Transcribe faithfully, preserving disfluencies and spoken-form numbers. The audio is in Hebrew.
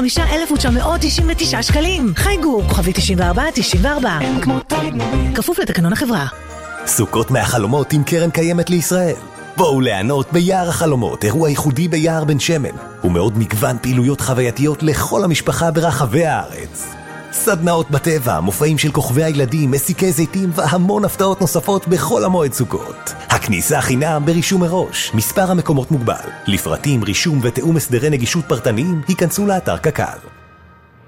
וחמישה אלף תשע מאות תשעים ותשעה שקלים. חייגו, כוכבי תשעים וארבע תשעים וארבע. כפוף לתקנון החברה. סוכות מהחלומות עם קרן קיימת לישראל. בואו ליהנות ביער החלומות, אירוע ייחודי ביער בן שמן, ומאוד מגוון פעילויות חווייתיות לכל המשפחה ברחבי הארץ. סדנאות בטבע, מופעים של כוכבי הילדים, מסיקי זיתים והמון הפתעות נוספות בכל המועד סוכות. הכניסה חינם ברישום מראש, מספר המקומות מוגבל. לפרטים, רישום ותאום הסדרי נגישות פרטניים, היכנסו לאתר קק"ל.